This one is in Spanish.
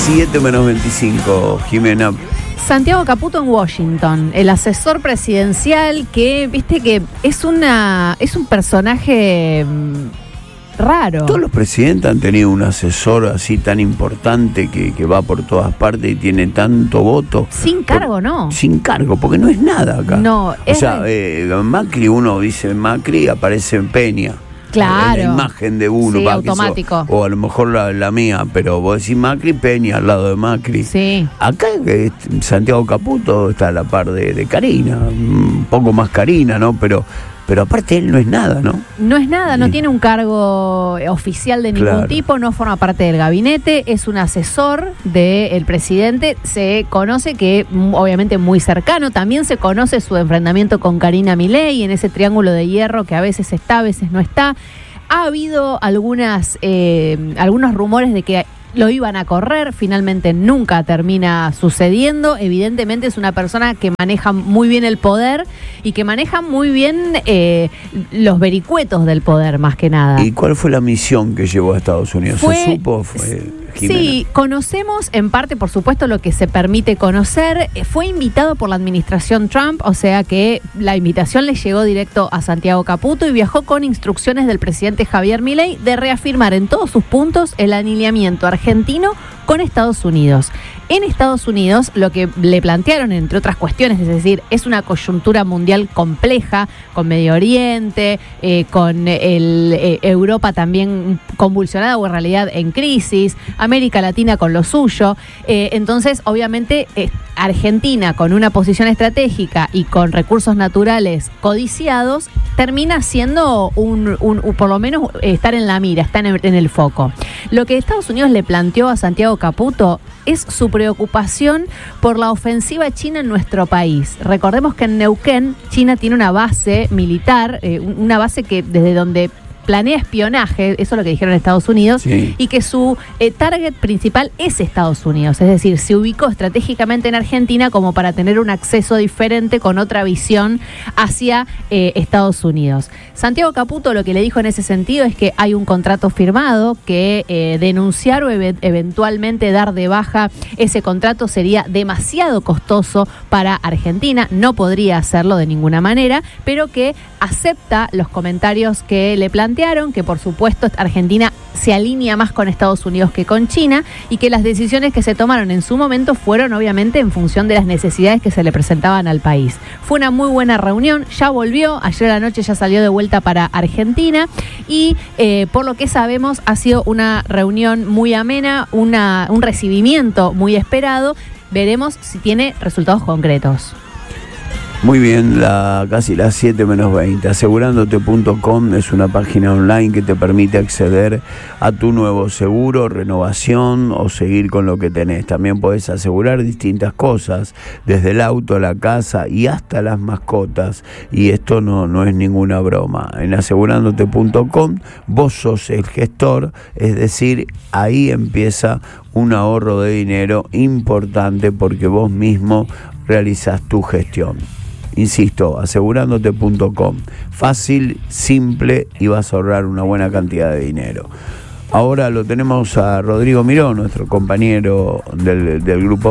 7:25, Jimena. Santiago Caputo en Washington, el asesor presidencial que, viste que es un personaje raro. Todos los presidentes han tenido un asesor así tan importante que va por todas partes y tiene tanto voto. Sin cargo, ¿no? Sin cargo, porque no es nada acá. No, o sea, Macri, uno dice Macri, aparece en Peña. Claro. La imagen de uno. Sí, automático. O a lo mejor la mía, pero vos decís Macri, Peña al lado de Macri. Sí. Acá Santiago Caputo está a la par de Karina, un poco más Karina, ¿no? Pero aparte él no es nada, ¿no? No es nada, no tiene un cargo oficial de ningún tipo, no forma parte del gabinete, es un asesor del presidente, se conoce que obviamente muy cercano, también se conoce su enfrentamiento con Karina Milei en ese triángulo de hierro que a veces está, a veces no está. Ha habido algunos rumores de que lo iban a correr, finalmente nunca termina sucediendo. Evidentemente es una persona que maneja muy bien el poder y que maneja muy bien los vericuetos del poder, más que nada. ¿Y cuál fue la misión que llevó a Estados Unidos? ¿Se supo? Sí, conocemos en parte, por supuesto, lo que se permite conocer. Fue invitado por la administración Trump, o sea que la invitación le llegó directo a Santiago Caputo y viajó con instrucciones del presidente Javier Milei de reafirmar en todos sus puntos el alineamiento argentino con Estados Unidos. En Estados Unidos lo que le plantearon, entre otras cuestiones, es decir, es una coyuntura mundial compleja, con Medio Oriente, con Europa también convulsionada o en realidad en crisis, América Latina con lo suyo. Entonces, obviamente, Argentina con una posición estratégica y con recursos naturales codiciados, termina siendo por lo menos estar en la mira, estar en el foco. Lo que Estados Unidos le planteó a Santiago Caputo es su preocupación por la ofensiva china en nuestro país. Recordemos que en Neuquén, China tiene una base militar, una base que desde donde planea espionaje, eso es lo que dijeron en Estados Unidos, sí. Y que su target principal es Estados Unidos, es decir, se ubicó estratégicamente en Argentina como para tener un acceso diferente con otra visión hacia Estados Unidos. Santiago Caputo lo que le dijo en ese sentido es que hay un contrato firmado, que denunciar o eventualmente dar de baja ese contrato sería demasiado costoso para Argentina, no podría hacerlo de ninguna manera, pero que acepta los comentarios que le plantearon, que por supuesto Argentina se alinea más con Estados Unidos que con China y que las decisiones que se tomaron en su momento fueron obviamente en función de las necesidades que se le presentaban al país. Fue una muy buena reunión, ya volvió, ayer a la noche ya salió de vuelta para Argentina y por lo que sabemos ha sido una reunión muy amena, un recibimiento muy esperado. Veremos si tiene resultados concretos. Muy bien, casi las 7:20. Asegurándote.com es una página online que te permite acceder a tu nuevo seguro, renovación o seguir con lo que tenés. También podés asegurar distintas cosas, desde el auto, la casa y hasta las mascotas. Y esto no es ninguna broma. En asegurándote.com vos sos el gestor, es decir, ahí empieza un ahorro de dinero importante porque vos mismo realizás tu gestión. Insisto, asegurándote.com. Fácil, simple y vas a ahorrar una buena cantidad de dinero. Ahora lo tenemos a Rodrigo Miró, nuestro compañero del grupo